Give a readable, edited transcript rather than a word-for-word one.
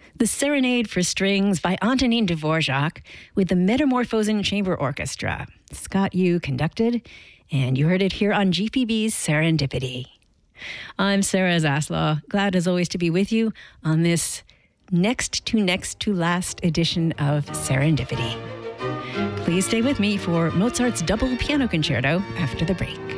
The Serenade for Strings by Antonin Dvorak with the Metamorphosen Chamber Orchestra. Scott Yu conducted, and you heard it here on GPB's Serendipity. I'm Sarah Zaslaw, glad as always to be with you on this next to last edition of Serendipity. Please stay with me for Mozart's double piano concerto after the break.